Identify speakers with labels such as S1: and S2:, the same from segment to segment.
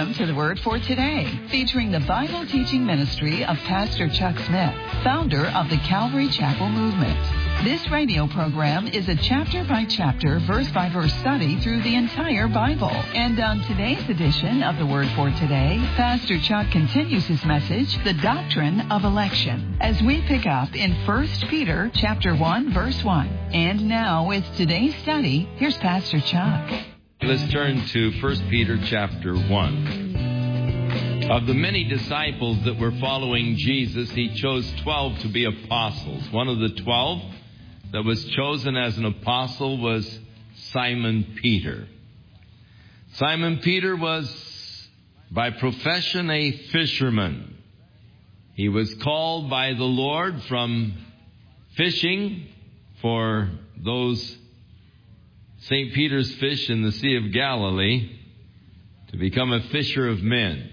S1: Welcome to the Word for Today, featuring the Bible teaching ministry of Pastor Chuck Smith, founder of the Calvary Chapel Movement. This radio program is a chapter-by-chapter, verse-by-verse study through the entire Bible. And on today's edition of the Word for Today, Pastor Chuck continues his message, The Doctrine of Election, as we pick up in 1 Peter chapter 1, verse 1. And now, with today's study, here's Pastor Chuck.
S2: Let's turn to 1 Peter chapter 1. Of the many disciples that were following Jesus, he chose 12 to be apostles. One of the 12 that was chosen as an apostle was Simon Peter. Simon Peter was by profession a fisherman. He was called by the Lord from fishing for those St. Peter's fish in the Sea of Galilee to become a fisher of men,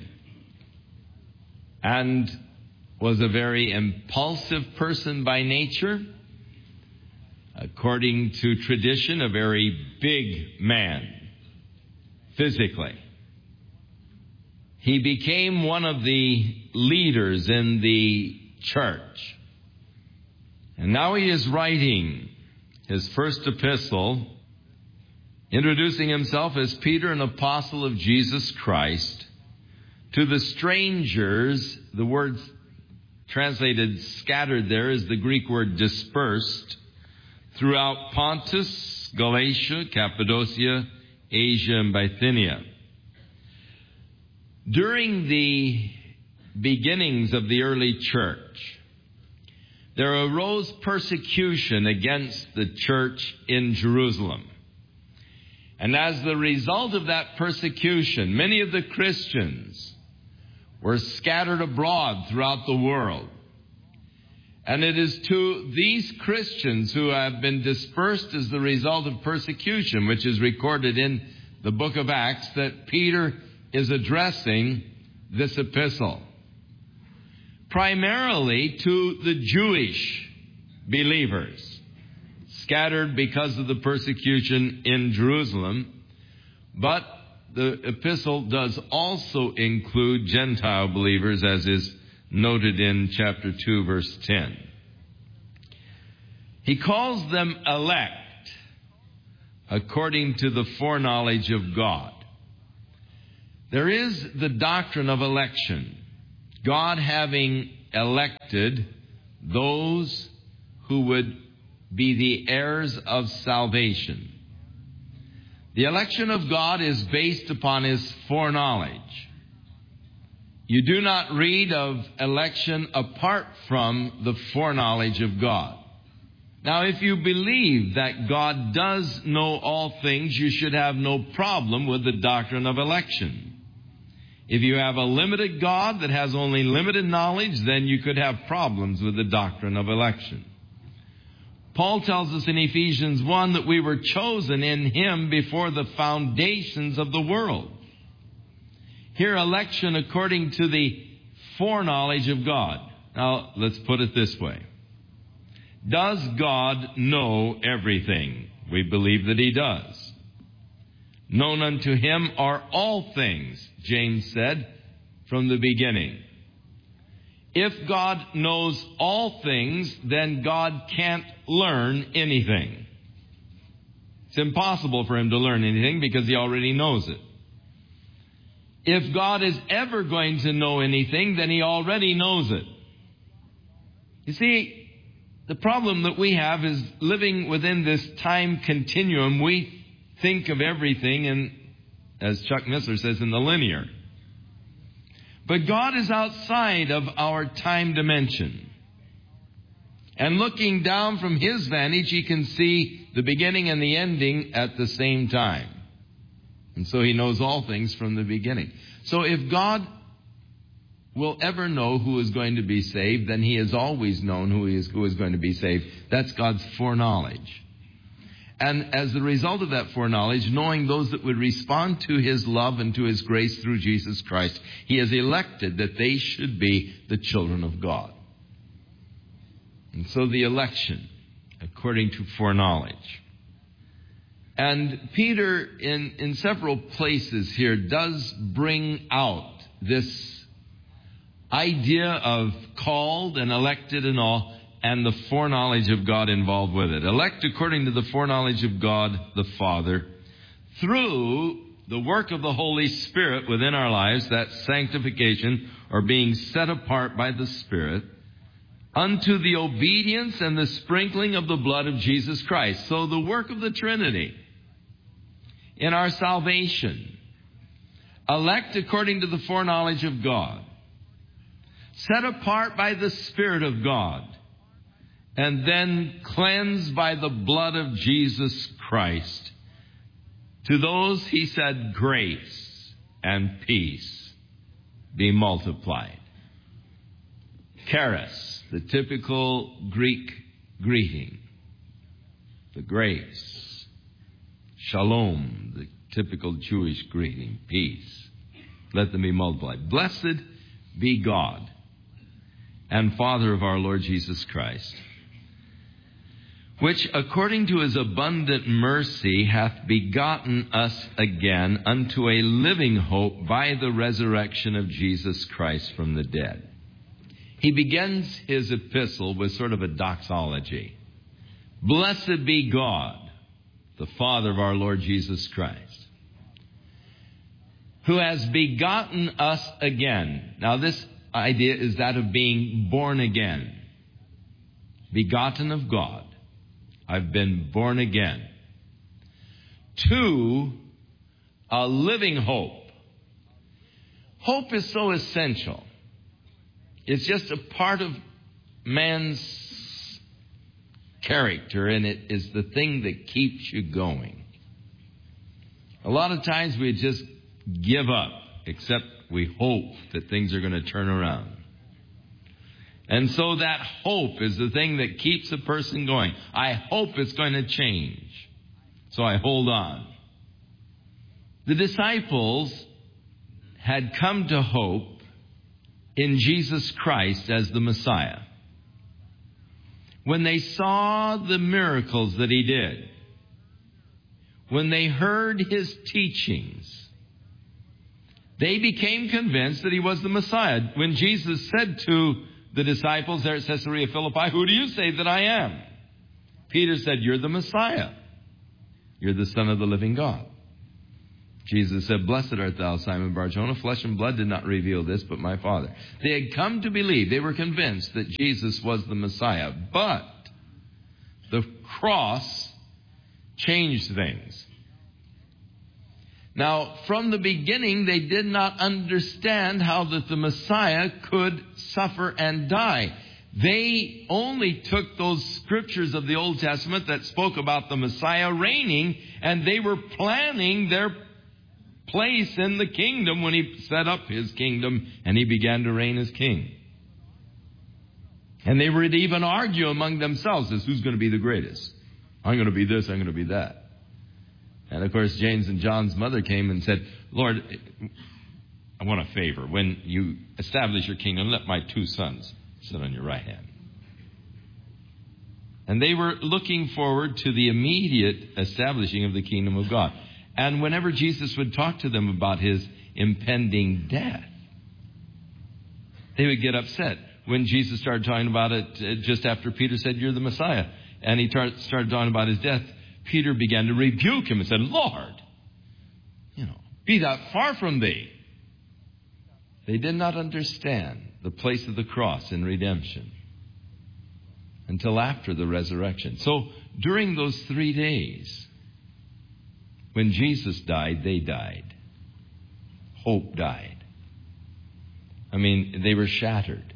S2: and was a very impulsive person by nature. According to tradition, a very big man physically. He became one of the leaders in the church. And now he is writing his first epistle, introducing himself as Peter, an apostle of Jesus Christ, to the strangers. The word translated scattered there is the Greek word dispersed, throughout Pontus, Galatia, Cappadocia, Asia, and Bithynia. During the beginnings of the early church, there arose persecution against the church in Jerusalem. And as the result of that persecution, many of the Christians were scattered abroad throughout the world. And it is to these Christians who have been dispersed as the result of persecution, which is recorded in the book of Acts, that Peter is addressing this epistle. Primarily to the Jewish believers, scattered because of the persecution in Jerusalem. But the epistle does also include Gentile believers, as is noted in chapter 2, verse 10. He calls them elect according to the foreknowledge of God. There is the doctrine of election, God having elected those who would be the heirs of salvation. The election of God is based upon His foreknowledge. You do not read of election apart from the foreknowledge of God. Now, if you believe that God does know all things, you should have no problem with the doctrine of election. If you have a limited God that has only limited knowledge, then you could have problems with the doctrine of election. Paul tells us in Ephesians 1 that we were chosen in Him before the foundations of the world. Here, election according to the foreknowledge of God. Now, let's put it this way. Does God know everything? We believe that He does. Known unto Him are all things, James said, from the beginning. If God knows all things, then God can't learn anything. It's impossible for Him to learn anything because He already knows it. If God is ever going to know anything, then He already knows it. You see, the problem that we have is living within this time continuum. We think of everything in, as Chuck Missler says, in the linear. But God is outside of our time dimension. And looking down from His vantage, He can see the beginning and the ending at the same time. And so He knows all things from the beginning. So if God will ever know who is going to be saved, then He has always known who is going to be saved. That's God's foreknowledge. And as a result of that foreknowledge, knowing those that would respond to His love and to His grace through Jesus Christ, He has elected that they should be the children of God. And so the election, according to foreknowledge. And Peter, in several places here, does bring out this idea of called and elected and all, and the foreknowledge of God involved with it. Elect according to the foreknowledge of God the Father, through the work of the Holy Spirit within our lives, that sanctification, or being set apart by the Spirit, unto the obedience and the sprinkling of the blood of Jesus Christ. So the work of the Trinity in our salvation. Elect according to the foreknowledge of God. Set apart by the Spirit of God. And then cleansed by the blood of Jesus Christ. To those he said, grace and peace be multiplied. Charis, the typical Greek greeting. The grace. Shalom, the typical Jewish greeting. Peace. Let them be multiplied. Blessed be God and Father of our Lord Jesus Christ, which according to his abundant mercy hath begotten us again unto a living hope by the resurrection of Jesus Christ from the dead. He begins his epistle with sort of a doxology. Blessed be God, the Father of our Lord Jesus Christ, who has begotten us again. Now this idea is that of being born again. Begotten of God. I've been born again. To a living hope. Hope is so essential. It's just a part of man's character, and it is the thing that keeps you going. A lot of times we just give up, except we hope that things are going to turn around. And so that hope is the thing that keeps a person going. I hope it's going to change. So I hold on. The disciples had come to hope in Jesus Christ as the Messiah. When they saw the miracles that he did, when they heard his teachings, they became convinced that he was the Messiah. When Jesus said to the disciples there at Caesarea Philippi, who do you say that I am? Peter said, you're the Messiah. You're the Son of the living God. Jesus said, blessed art thou, Simon Bar-Jonah. Flesh and blood did not reveal this, but my Father. They had come to believe. They were convinced that Jesus was the Messiah. But the cross changed things. Now, from the beginning, they did not understand how that the Messiah could suffer and die. They only took those scriptures of the Old Testament that spoke about the Messiah reigning, and they were planning their place in the kingdom when he set up his kingdom and he began to reign as king. And they would even argue among themselves as who's going to be the greatest. I'm going to be this, I'm going to be that. And of course, James and John's mother came and said, Lord, I want a favor. When you establish your kingdom, let my two sons sit on your right hand. And they were looking forward to the immediate establishing of the kingdom of God. And whenever Jesus would talk to them about his impending death, they would get upset. When Jesus started talking about it just after Peter said, you're the Messiah, and he started talking about his death, Peter began to rebuke him and said, Lord, be that far from thee. They did not understand the place of the cross in redemption until after the resurrection. So during those 3 days, when Jesus died, they died. Hope died. I mean, they were shattered.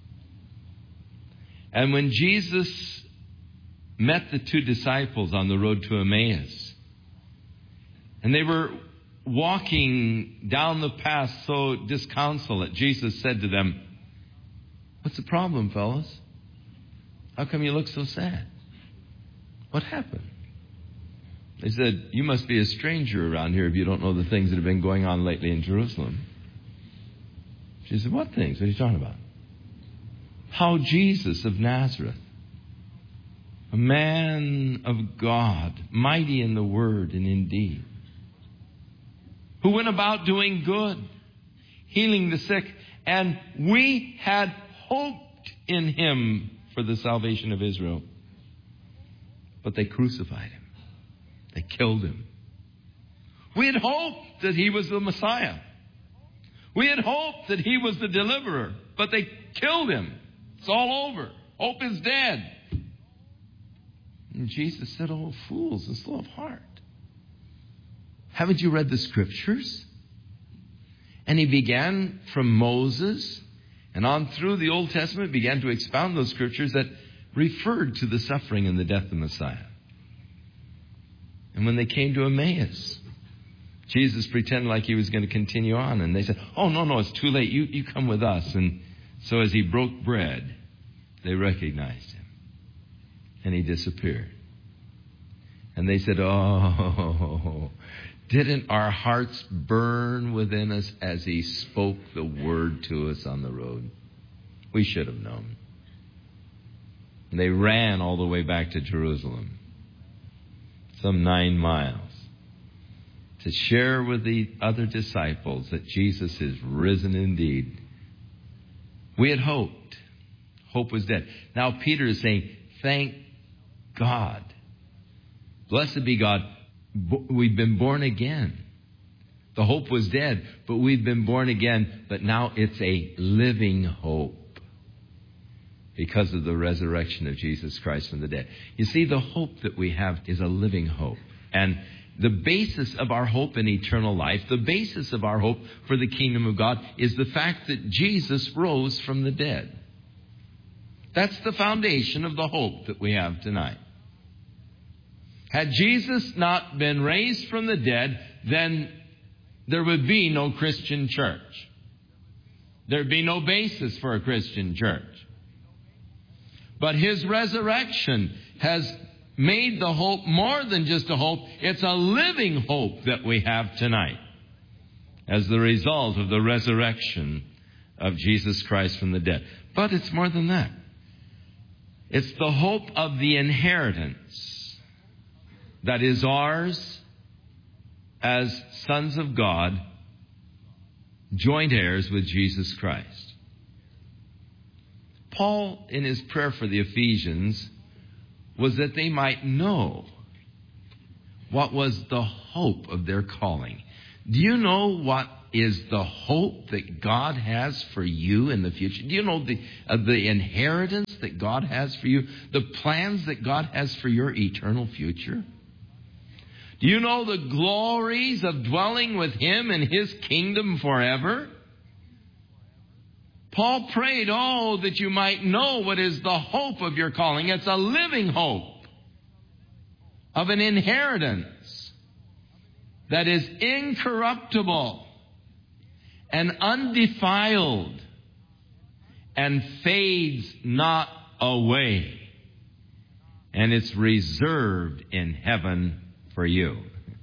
S2: And when Jesus met the two disciples on the road to Emmaus, and they were walking down the path so disconsolate, Jesus said to them, what's the problem, fellas? How come you look so sad? What happened? They said, you must be a stranger around here if you don't know the things that have been going on lately in Jerusalem. She said, what things? What are you talking about? How Jesus of Nazareth a man of God, mighty in the word and in deed, who went about doing good, healing the sick, and we had hoped in him for the salvation of Israel. But they crucified him. They killed him. We had hoped that he was the Messiah. We had hoped that he was the deliverer, but they killed him. It's all over. Hope is dead. And Jesus said, "Oh, fools and slow of heart. Haven't you read the Scriptures?" And he began from Moses and on through the Old Testament, began to expound those Scriptures that referred to the suffering and the death of the Messiah. And when they came to Emmaus, Jesus pretended like he was going to continue on. And they said, "Oh, no, it's too late. You come with us." And so as he broke bread, they recognized him. And he disappeared. And they said, "Oh, didn't our hearts burn within us as he spoke the word to us on the road? We should have known." And they ran all the way back to Jerusalem, some 9 miles, to share with the other disciples that Jesus is risen indeed. We had hoped. Hope was dead. Now Peter is saying, "Thank God. Blessed be God. We've been born again." The hope was dead, but we've been born again. But now it's a living hope because of the resurrection of Jesus Christ from the dead. You see, the hope that we have is a living hope. And the basis of our hope in eternal life, the basis of our hope for the kingdom of God, is the fact that Jesus rose from the dead. That's the foundation of the hope that we have tonight. Had Jesus not been raised from the dead, then there would be no Christian church. There'd be no basis for a Christian church. But his resurrection has made the hope more than just a hope. It's a living hope that we have tonight as the result of the resurrection of Jesus Christ from the dead. But it's more than that. It's the hope of the inheritance that is ours as sons of God, joint heirs with Jesus Christ. Paul, in his prayer for the Ephesians, was that they might know what was the hope of their calling. Do you know what is the hope that God has for you in the future? Do you know the inheritance that God has for you? The plans that God has for your eternal future? Do you know the glories of dwelling with him in his kingdom forever? Paul prayed, that you might know what is the hope of your calling. It's a living hope of an inheritance that is incorruptible and undefiled and fades not away. And it's reserved in heaven for you.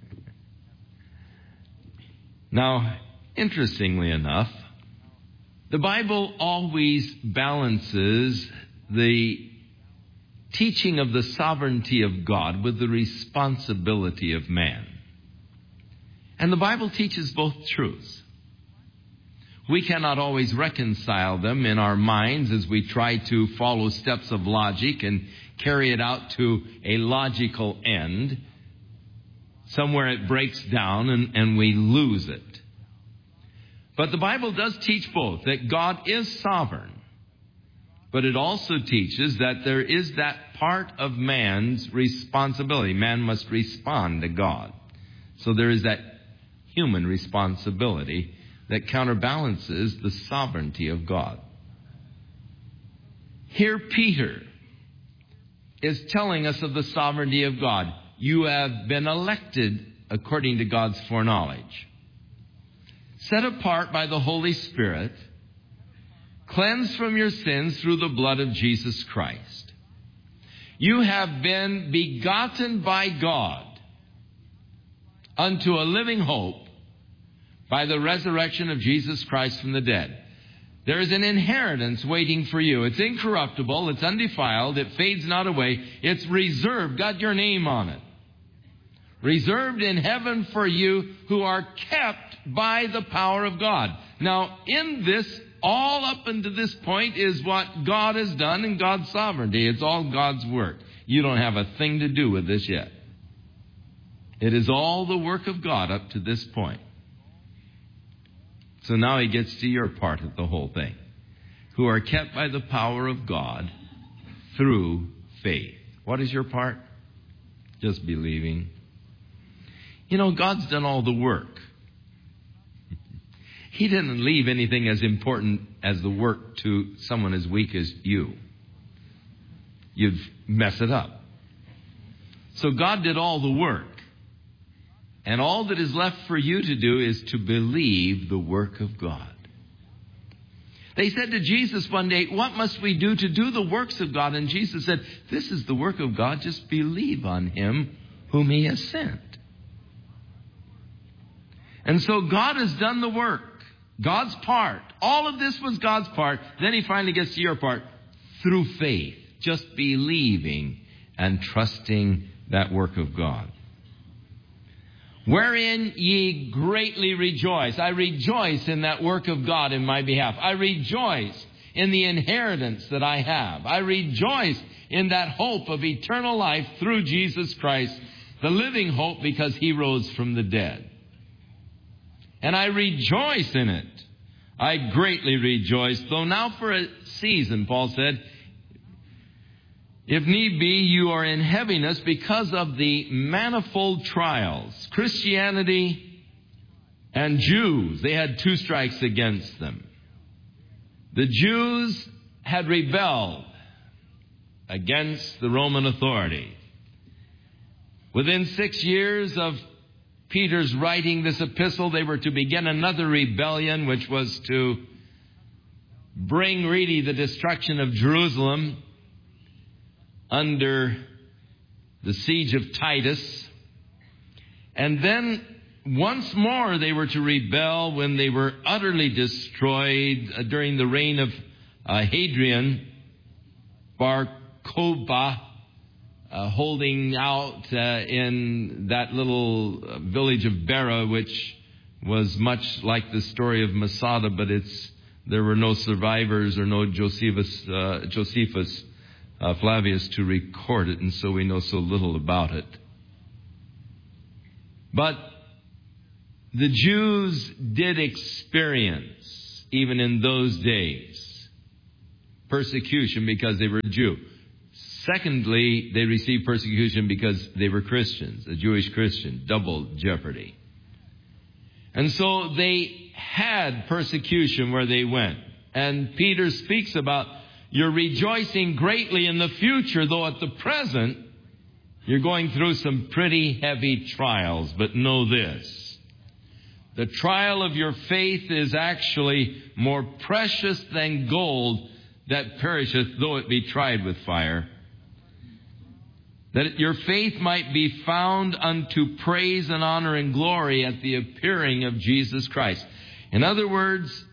S2: Now, interestingly enough, the Bible always balances the teaching of the sovereignty of God with the responsibility of man. And the Bible teaches both truths. We cannot always reconcile them in our minds as we try to follow steps of logic and carry it out to a logical end. Somewhere it breaks down and we lose it. But the Bible does teach both, that God is sovereign. But it also teaches that there is that part of man's responsibility. Man must respond to God. So there is that human responsibility that counterbalances the sovereignty of God. Here Peter is telling us of the sovereignty of God. You have been elected according to God's foreknowledge, set apart by the Holy Spirit, cleansed from your sins through the blood of Jesus Christ. You have been begotten by God unto a living hope by the resurrection of Jesus Christ from the dead. There is an inheritance waiting for you. It's incorruptible. It's undefiled. It fades not away. It's reserved. Got your name on it. Reserved in heaven for you who are kept by the power of God. Now, in this, all up until this point is what God has done in God's sovereignty. It's all God's work. You don't have a thing to do with this yet. It is all the work of God up to this point. So now he gets to your part of the whole thing. Who are kept by the power of God through faith. What is your part? Just believing. You know, God's done all the work. He didn't leave anything as important as the work to someone as weak as you. You'd mess it up. So God did all the work. And all that is left for you to do is to believe the work of God. They said to Jesus one day, what must we do to do the works of God? And Jesus said, this is the work of God. Just believe on him whom he has sent. And so God has done the work. God's part. All of this was God's part. Then he finally gets to your part. Through faith. Just believing and trusting that work of God. Wherein ye greatly rejoice. I rejoice in that work of God in my behalf. I rejoice in the inheritance that I have. I rejoice in that hope of eternal life through Jesus Christ, the living hope because he rose from the dead. And I rejoice in it. I greatly rejoice, though now for a season, Paul said, if need be, you are in heaviness because of the manifold trials. Christianity and Jews, they had two strikes against them. The Jews had rebelled against the Roman authority. Within 6 years of Peter's writing this epistle, they were to begin another rebellion, which was to bring really the destruction of Jerusalem under the siege of Titus. And then once more they were to rebel when they were utterly destroyed during the reign of Hadrian, Bar Kokhba, holding out in that little village of Bera, which was much like the story of Masada, but there were no survivors or no Josephus Flavius to record it, and so we know so little about it. But the Jews did experience, even in those days, persecution because they were Jew. Secondly, they received persecution because they were Christians, a Jewish Christian, double jeopardy. And so they had persecution where they went. And Peter speaks about you're rejoicing greatly in the future, though at the present you're going through some pretty heavy trials. But know this, the trial of your faith is actually more precious than gold that perisheth, though it be tried with fire. That your faith might be found unto praise and honor and glory at the appearing of Jesus Christ. In other words,